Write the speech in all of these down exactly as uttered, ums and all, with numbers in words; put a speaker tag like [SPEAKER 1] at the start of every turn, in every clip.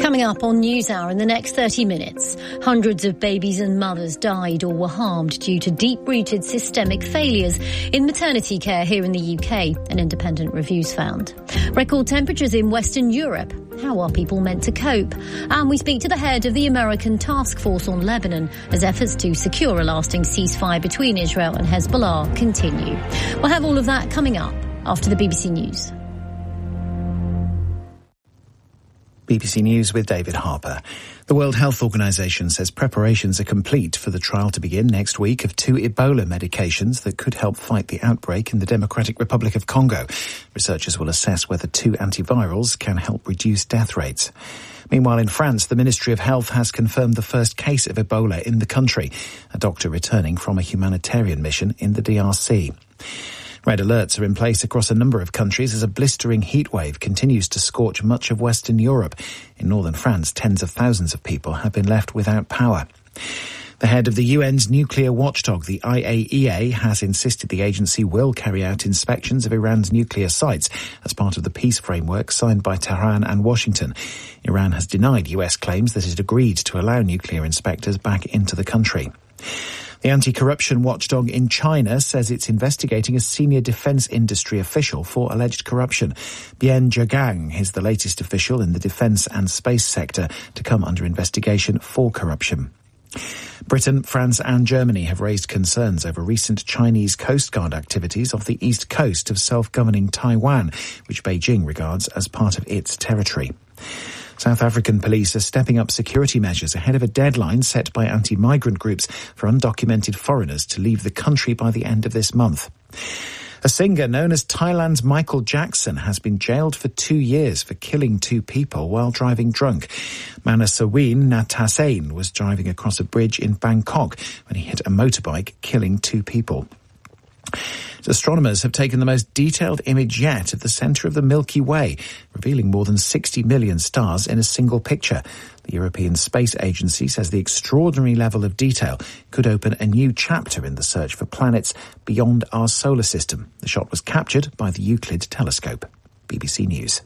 [SPEAKER 1] Coming up on NewsHour in the next thirty minutes, hundreds of babies and mothers died or were harmed due to deep-rooted systemic failures in maternity care here in the U K, an independent review's found. Record temperatures in Western Europe. How are people meant to cope? And we speak to the head of the American task force on Lebanon as efforts to secure a lasting ceasefire between Israel and Hezbollah continue. We'll have all of that coming up after the B B C News.
[SPEAKER 2] B B C News with David Harper. The World Health Organization says preparations are complete for the trial to begin next week of two Ebola medications that could help fight the outbreak in the Democratic Republic of Congo. Researchers will assess whether two antivirals can help reduce death rates. Meanwhile, in France, the Ministry of Health has confirmed the first case of Ebola in the country, a doctor returning from a humanitarian mission in the D R C. Red alerts are in place across a number of countries as a blistering heatwave continues to scorch much of Western Europe. In northern France, tens of thousands of people have been left without power. The head of the U N's nuclear watchdog, the I A E A, has insisted the agency will carry out inspections of Iran's nuclear sites as part of the peace framework signed by Tehran and Washington. Iran has denied U S claims that it agreed to allow nuclear inspectors back into the country. The anti-corruption watchdog in China says it's investigating a senior defense industry official for alleged corruption. Bian Zhegang is the latest official in the defense and space sector to come under investigation for corruption. Britain, France and Germany have raised concerns over recent Chinese Coast Guard activities off the east coast of self-governing Taiwan, which Beijing regards as part of its territory. South African police are stepping up security measures ahead of a deadline set by anti-migrant groups for undocumented foreigners to leave the country by the end of this month. A singer known as Thailand's Michael Jackson has been jailed for two years for killing two people while driving drunk. Manasawin Natasain was driving across a bridge in Bangkok when he hit a motorbike, killing two people. Astronomers have taken the most detailed image yet of the centre of the Milky Way, revealing more than sixty million stars in a single picture. The European Space Agency says the extraordinary level of detail could open a new chapter in the search for planets beyond our solar system. The shot was captured by the Euclid telescope. B B C News.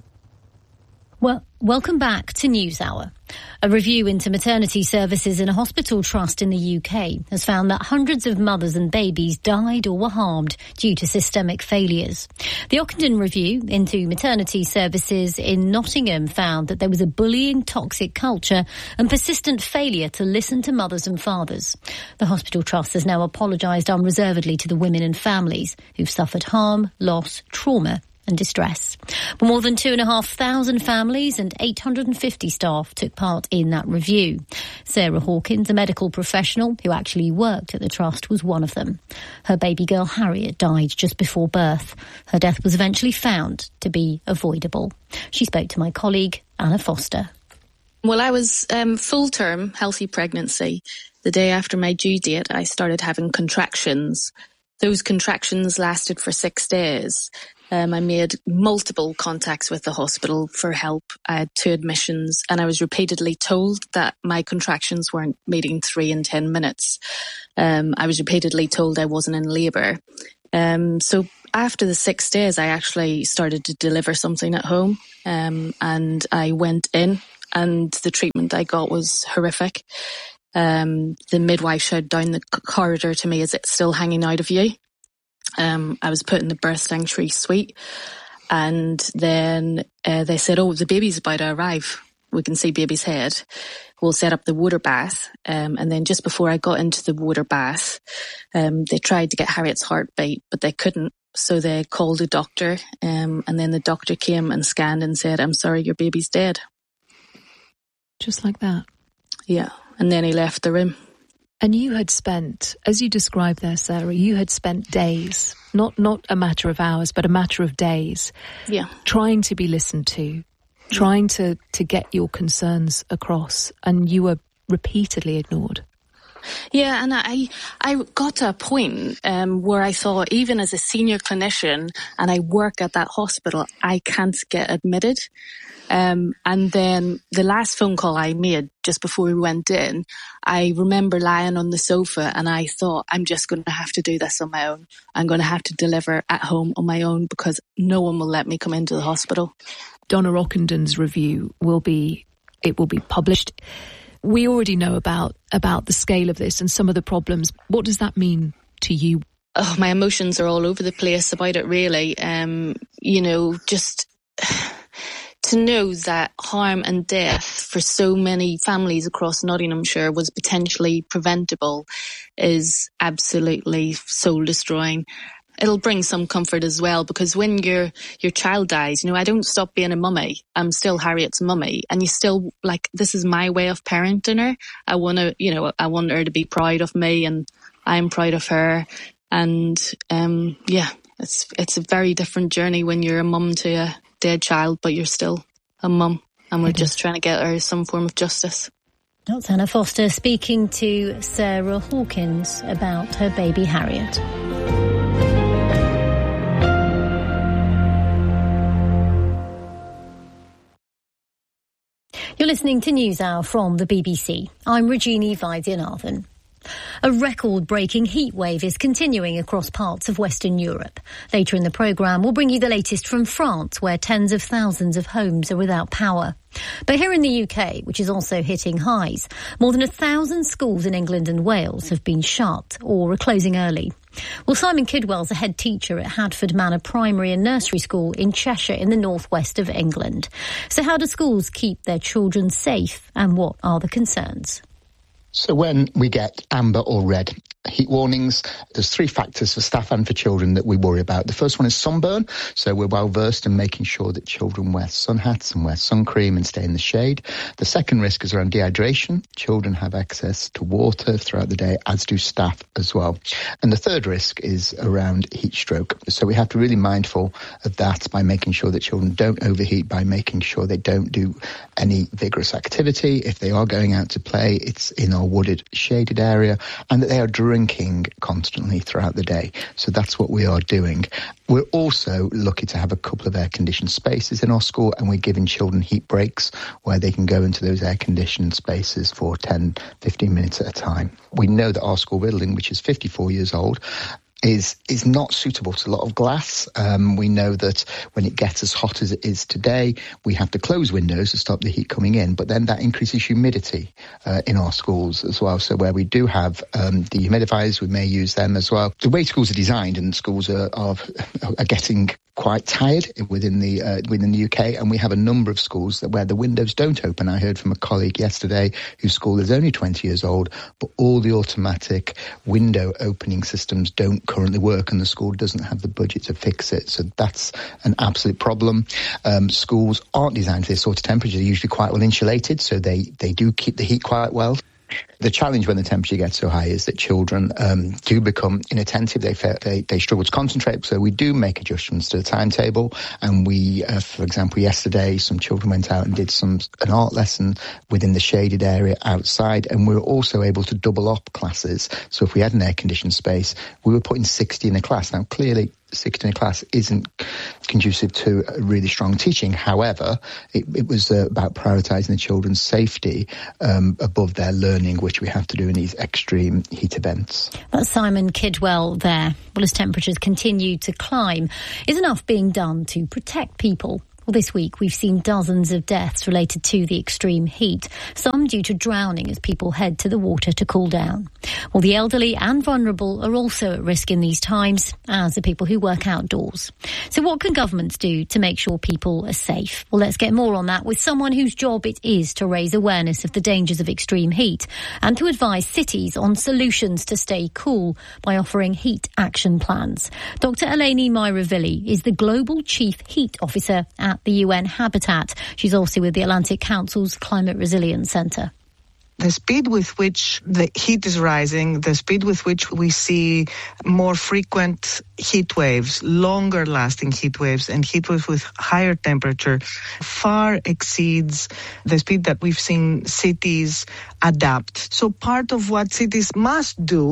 [SPEAKER 1] Well, welcome back to NewsHour. A review into maternity services in a hospital trust in the U K has found that hundreds of mothers and babies died or were harmed due to systemic failures. The Ockenden review into maternity services in Nottingham found that there was a bullying, toxic culture and persistent failure to listen to mothers and fathers. The hospital trust has now apologised unreservedly to the women and families who've suffered harm, loss, trauma and distress. But more than two and a half thousand families and eight hundred fifty staff took part in that review. Sarah Hawkins, a medical professional who actually worked at the trust, was one of them. Her baby girl Harriet died just before birth. Her death was eventually found to be avoidable. She spoke to my colleague Anna Foster.
[SPEAKER 3] Well, I was um, full-term healthy pregnancy. The day after my due date, I started having contractions. Those contractions lasted for six days. Um, I made multiple contacts with the hospital for help. I had two admissions and I was repeatedly told that my contractions weren't meeting three in ten minutes. Um, I was repeatedly told I wasn't in labour. Um, so after the six days, I actually started to deliver something at home. Um, and I went in and the treatment I got was horrific. Um, the midwife shouted down the corridor to me, "Is it still hanging out of you?" Um, I was put in the birth sanctuary suite and then uh, they said, "Oh, the baby's about to arrive. We can see baby's head. We'll set up the water bath." Um, and then just before I got into the water bath, um, they tried to get Harriet's heartbeat, but they couldn't. So they called a doctor um, and then the doctor came and scanned and said, "I'm sorry, your baby's dead."
[SPEAKER 4] Just like that?
[SPEAKER 3] Yeah. And then he left the room.
[SPEAKER 4] And you had spent, as you described there, Sarah, you had spent days, not not a matter of hours, but a matter of days,
[SPEAKER 3] yeah,
[SPEAKER 4] trying to be listened to, trying to, to get your concerns across, and you were repeatedly ignored.
[SPEAKER 3] Yeah, and I I got to a point um, where I thought, even as a senior clinician, and I work at that hospital, I can't get admitted. Um, and then the last phone call I made just before we went in, I remember lying on the sofa and I thought, I'm just going to have to do this on my own. I'm going to have to deliver at home on my own because no one will let me come into the hospital.
[SPEAKER 4] Donna Ockenden's review will be it will be published. We already know about, about the scale of this and some of the problems. What does that mean to you?
[SPEAKER 3] Oh, my emotions are all over the place about it, really. Um, you know, just to know that harm and death for so many families across Nottinghamshire was potentially preventable is absolutely soul-destroying. It'll bring some comfort as well, because when your your child dies, you know, I don't stop being a mummy. I'm still Harriet's mummy, and you still, like, this is my way of parenting her. I want to, you know, I want her to be proud of me, and I'm proud of her. And um, yeah, it's it's a very different journey when you're a mum to a dead child, but you're still a mum, and we're mm-hmm. just trying to get her some form of justice.
[SPEAKER 1] That's Anna Foster speaking to Sarah Hawkins about her baby Harriet. You're listening to NewsHour from the B B C. I'm Regina Vaidyanathan. A record-breaking heatwave is continuing across parts of Western Europe. Later in the programme, we'll bring you the latest from France, where tens of thousands of homes are without power. But here in the U K, which is also hitting highs, more than a thousand schools in England and Wales have been shut or are closing early. Well, Simon Kidwell's a head teacher at Hadford Manor Primary and Nursery School in Cheshire in the northwest of England. So how do schools keep their children safe, and what are the concerns?
[SPEAKER 5] So when we get amber or red heat warnings, there's three factors for staff and for children that we worry about. The first one is sunburn. So we're well versed in making sure that children wear sun hats and wear sun cream and stay in the shade. The second risk is around dehydration. Children have access to water throughout the day, as do staff as well. And the third risk is around heat stroke. So we have to be really mindful of that by making sure that children don't overheat, by making sure they don't do any vigorous activity. If they are going out to play, it's in our wooded, shaded area, and that they are drinking constantly throughout the day. So that's what we are doing. We're also lucky to have a couple of air-conditioned spaces in our school, and we're giving children heat breaks where they can go into those air-conditioned spaces for ten, fifteen minutes at a time. We know that our school building, which is fifty-four years old, is is not suitable to a lot of glass. Um, we know that when it gets as hot as it is today, we have to close windows to stop the heat coming in, but then that increases humidity uh, in our schools as well. So where we do have um, dehumidifiers, we may use them as well. The way schools are designed, and schools are, are, are getting quite tired within the uh, within the U K, and we have a number of schools that where the windows don't open. I heard from a colleague yesterday whose school is only twenty years old, but all the automatic window opening systems don't currently work, and the school doesn't have the budget to fix it. So that's an absolute problem. Um, schools aren't designed for this sort of temperature. They're usually quite well insulated, so they, they do keep the heat quite well. The challenge when the temperature gets so high is that children um, do become inattentive. They, they they struggle to concentrate. So we do make adjustments to the timetable. And we, uh, for example, yesterday, some children went out and did some an art lesson within the shaded area outside. And we were also able to double up classes. So if we had an air-conditioned space, we were putting sixty in a class. Now, clearly, sixty in a class isn't conducive to really strong teaching. However, it, it was uh, about prioritising the children's safety um, above their learning, which we have to do in these extreme heat events.
[SPEAKER 1] That's Simon Kidwell there. Well, as temperatures continue to climb, is enough being done to protect people? Well, this week we've seen dozens of deaths related to the extreme heat, some due to drowning as people head to the water to cool down. Well, the elderly and vulnerable are also at risk in these times, as are people who work outdoors. So what can governments do to make sure people are safe? Well, let's get more on that with someone whose job it is to raise awareness of the dangers of extreme heat and to advise cities on solutions to stay cool by offering heat action plans. Doctor Eleni Myravilli is the Global Chief Heat Officer at the U N Habitat. She's also with the Atlantic Council's Climate Resilience Centre.
[SPEAKER 6] The speed with which the heat is rising, the speed with which we see more frequent heat waves, longer lasting heat waves, and heat waves with higher temperature far exceeds the speed that we've seen cities adapt. So part of what cities must do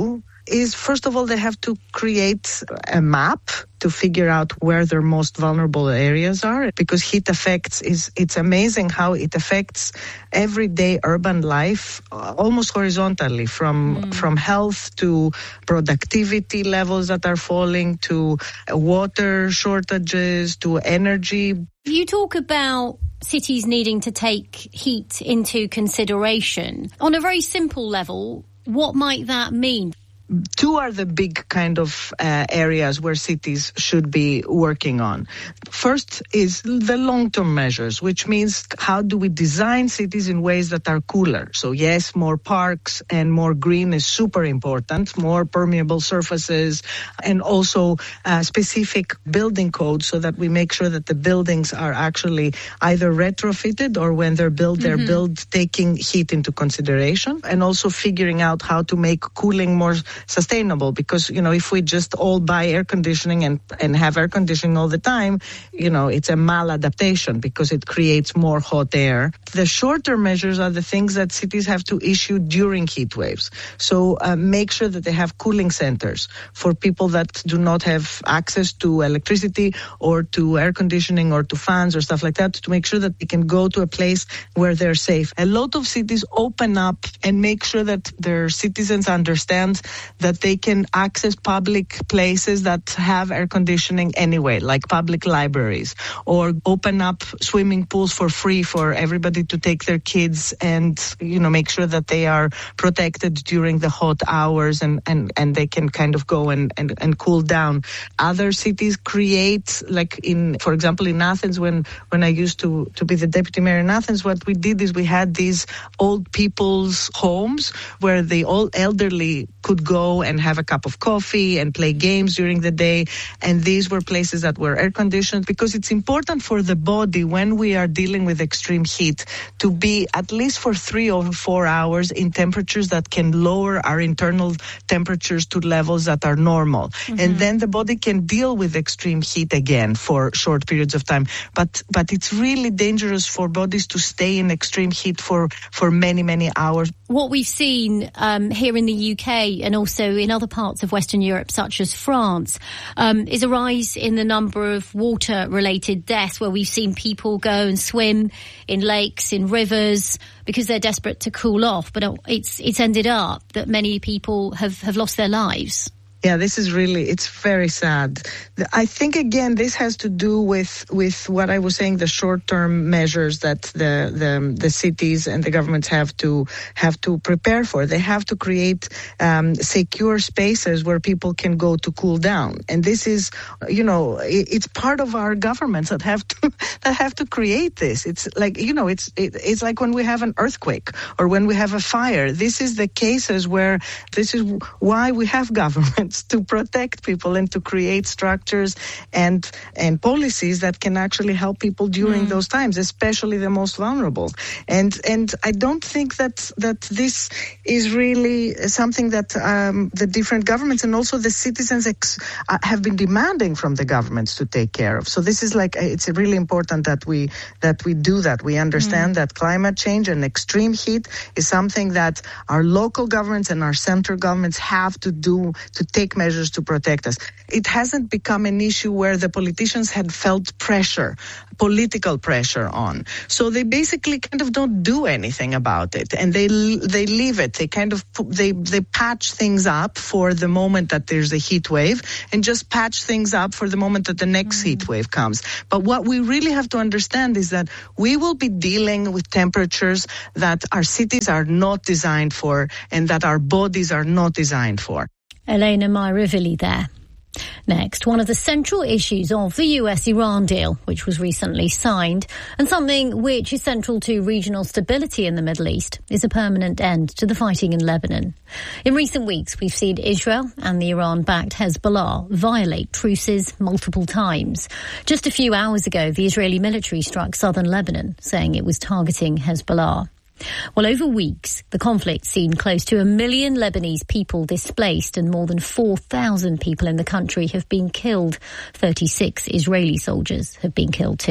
[SPEAKER 6] is, first of all, they have to create a map to figure out where their most vulnerable areas are, because heat affects, is it's amazing how it affects everyday urban life uh, almost horizontally, from mm. from health to productivity levels that are falling, to water shortages, to energy.
[SPEAKER 1] You talk about cities needing to take heat into consideration. On a very simple level, what might that mean?
[SPEAKER 6] Two are the big kind of uh, areas where cities should be working on. First is the long-term measures, which means how do we design cities in ways that are cooler? So yes, more parks and more green is super important, more permeable surfaces, and also uh, specific building codes so that we make sure that the buildings are actually either retrofitted or when they're built, they're mm-hmm. built taking heat into consideration, and also figuring out how to make cooling more sustainable, because, you know, if we just all buy air conditioning and, and have air conditioning all the time, you know, it's a maladaptation because it creates more hot air. The shorter measures are the things that cities have to issue during heat waves. So uh, make sure that they have cooling centers for people that do not have access to electricity or to air conditioning or to fans or stuff like that, to make sure that they can go to a place where they're safe. A lot of cities open up and make sure that their citizens understand that they can access public places that have air conditioning anyway, like public libraries, or open up swimming pools for free for everybody to take their kids and, you know, make sure that they are protected during the hot hours and, and, and they can kind of go and, and, and cool down. Other cities create, like in, for example, in Athens, when, when I used to, to be the deputy mayor in Athens, what we did is we had these old people's homes where the old elderly could go and have a cup of coffee and play games during the day. And these were places that were air conditioned, because it's important for the body, when we are dealing with extreme heat, to be at least for three or four hours in temperatures that can lower our internal temperatures to levels that are normal. Mm-hmm. And then the body can deal with extreme heat again for short periods of time. But but it's really dangerous for bodies to stay in extreme heat for, for many, many hours.
[SPEAKER 1] What we've seen um, here in the U K and also in other parts of Western Europe, such as France, um, is a rise in the number of water-related deaths, where we've seen people go and swim in lakes, in rivers, because they're desperate to cool off. But it's it's ended up that many people have, have lost their lives.
[SPEAKER 6] Yeah, this is really, it's very sad. I think, again, this has to do with with what I was saying, the short-term measures that the, the the cities and the governments have to have to prepare for. They have to create um, secure spaces where people can go to cool down. And this is, you know, it, it's part of our governments that have to that have to create this. It's like, you know, it's it, it's like when we have an earthquake or when we have a fire. This is the cases where this is why we have governments, to protect people and to create structures and and policies that can actually help people during mm. those times, especially the most vulnerable. And and I don't think that that this is really something that um, the different governments and also the citizens ex- uh, have been demanding from the governments to take care of. So this is like, it's really important that we that we do that. We understand mm. that climate change and extreme heat is something that our local governments and our central governments have to do to take take measures to protect us. It hasn't become an issue where the politicians had felt pressure, political pressure on. So they basically kind of don't do anything about it, and they they leave it. They kind of they they patch things up for the moment that there's a heat wave, and just patch things up for the moment that the next mm-hmm. heat wave comes. But what we really have to understand is that we will be dealing with temperatures that our cities are not designed for, and that our bodies are not designed for.
[SPEAKER 1] Elena Myrivilli there. Next, one of the central issues of the U S Iran deal, which was recently signed, and something which is central to regional stability in the Middle East, is a permanent end to the fighting in Lebanon. In recent weeks, we've seen Israel and the Iran-backed Hezbollah violate truces multiple times. Just a few hours ago, the Israeli military struck southern Lebanon, saying it was targeting Hezbollah. Well, over weeks, the conflict's seen close to a million Lebanese people displaced and more than four thousand people in the country have been killed. thirty-six Israeli soldiers have been killed too.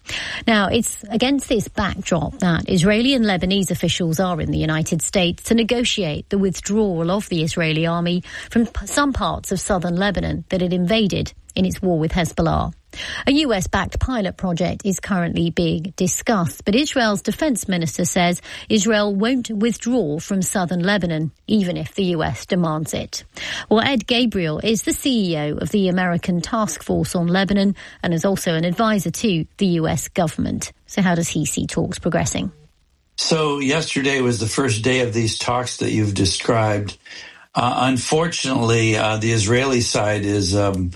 [SPEAKER 1] Now, it's against this backdrop that Israeli and Lebanese officials are in the United States to negotiate the withdrawal of the Israeli army from some parts of southern Lebanon that it invaded in its war with Hezbollah. A U S-backed pilot project is currently being discussed, but Israel's defense minister says Israel won't withdraw from southern Lebanon, even if the U S demands it. Well, Ed Gabriel is the C E O of the American Task Force on Lebanon and is also an advisor to the U S government. So how does he see talks progressing?
[SPEAKER 7] So yesterday was the first day of these talks that you've described. Uh, unfortunately, uh, the Israeli side is um,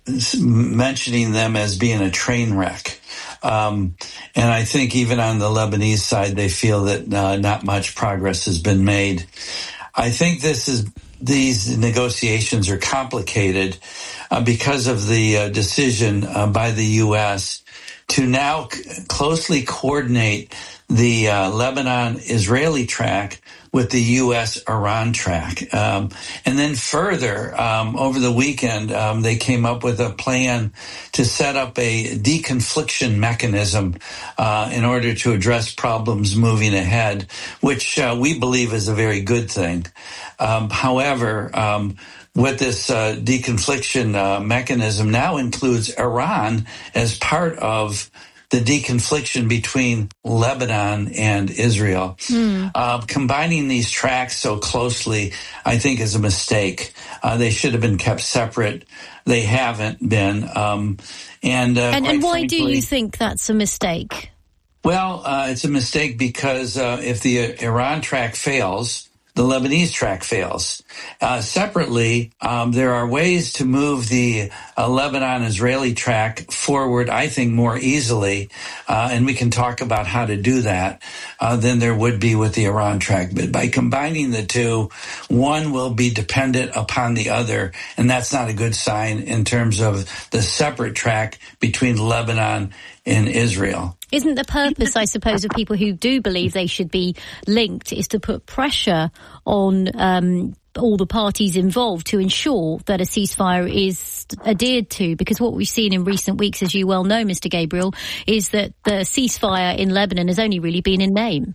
[SPEAKER 7] mentioning them as being a train wreck. Um, and I think even on the Lebanese side, they feel that uh, not much progress has been made. I think this is these negotiations are complicated uh, because of the uh, decision uh, by the U S to now c- closely coordinate the uh, Lebanon-Israeli track with the U S-Iran track. Um, and then further, um, over the weekend, um, they came up with a plan to set up a deconfliction mechanism uh, in order to address problems moving ahead, which uh, we believe is a very good thing. Um, however, um, with this uh, deconfliction uh, mechanism now includes Iran as part of the deconfliction between Lebanon and Israel. Mm. Uh, combining these tracks so closely, I think, is a mistake. Uh, they should have been kept separate. They haven't been. Um, and, uh,
[SPEAKER 1] and, and why
[SPEAKER 7] frankly,
[SPEAKER 1] do you think that's a mistake?
[SPEAKER 7] Well, uh, it's a mistake because uh, if the Iran track fails, the Lebanese track fails. Uh, separately, um, there are ways to move the uh, Lebanon-Israeli track forward, I think, more easily, uh, and we can talk about how to do that, uh, than there would be with the Iran track. But by combining the two, one will be dependent upon the other, and that's not a good sign in terms of the separate track between Lebanon and Israel.
[SPEAKER 1] Isn't the purpose, I suppose, of people who do believe they should be linked is to put pressure on um, all the parties involved to ensure that a ceasefire is adhered to? Because what we've seen in recent weeks, as you well know, Mister Gabriel, is that the ceasefire in Lebanon has only really been in name.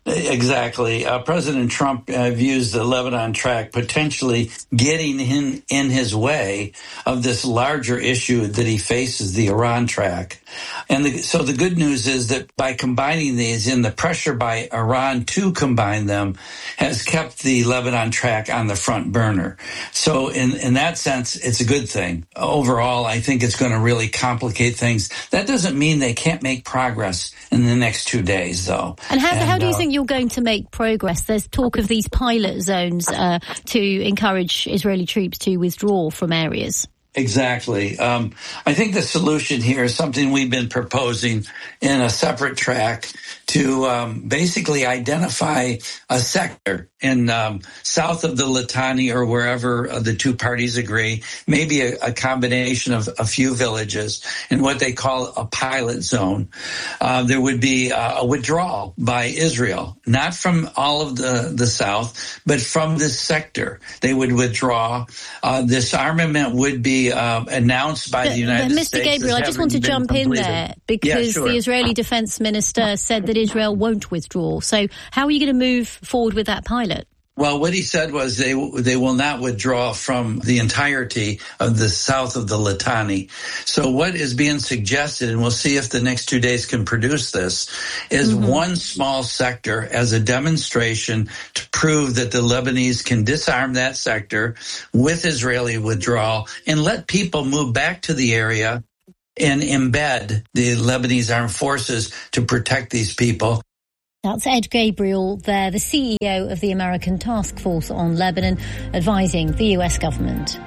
[SPEAKER 7] Exactly. Uh, President Trump uh, views the Lebanon track potentially getting in, in his way of this larger issue that he faces, the Iran track. And the, so the good news is that by combining these in, the pressure by Iran to combine them has kept the Lebanon track on the front burner. So in, in that sense, it's a good thing. Overall, I think it's going to really complicate things. That doesn't mean they can't make progress in the next two days, though.
[SPEAKER 1] And how,
[SPEAKER 7] and,
[SPEAKER 1] how do you
[SPEAKER 7] uh,
[SPEAKER 1] think you're going to make progress? There's talk of these pilot zones uh, to encourage Israeli troops to withdraw from areas.
[SPEAKER 7] Exactly. Um, I think the solution here is something we've been proposing in a separate track to um, basically identify a sector in um, south of the Litani or wherever uh, the two parties agree, maybe a, a combination of a few villages in what they call a pilot zone. Uh, there would be uh, a withdrawal by Israel, not from all of the, the south, but from this sector. They would withdraw. Uh, this armament would be uh, announced by
[SPEAKER 1] but,
[SPEAKER 7] the United
[SPEAKER 1] but
[SPEAKER 7] States.
[SPEAKER 1] Mister Gabriel, I just want to jump
[SPEAKER 7] completed.
[SPEAKER 1] in there because
[SPEAKER 7] yeah, sure.
[SPEAKER 1] the Israeli defense minister said that Israel won't withdraw. So how are you going to move forward with that pilot?
[SPEAKER 7] Well, what he said was they they will not withdraw from the entirety of the south of the Litani. So what is being suggested, and we'll see if the next two days can produce this, is mm-hmm. one small sector as a demonstration to prove that the Lebanese can disarm that sector with Israeli withdrawal and let people move back to the area and embed the Lebanese armed forces to protect these people.
[SPEAKER 1] That's Ed Gabriel there, the C E O of the American Task Force on Lebanon, advising the U S government.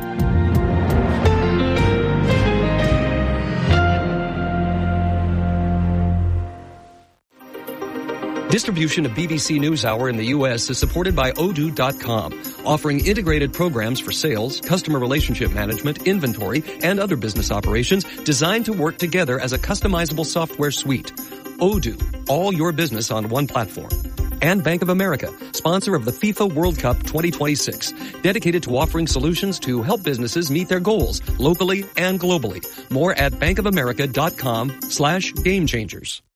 [SPEAKER 8] Distribution of B B C NewsHour in the U S is supported by Odoo dot com, offering integrated programs for sales, customer relationship management, inventory, and other business operations designed to work together as a customizable software suite. Odoo, all your business on one platform. And Bank of America, sponsor of the FIFA World Cup twenty twenty-six, dedicated to offering solutions to help businesses meet their goals locally and globally. More at bankofamerica.com slash game changers.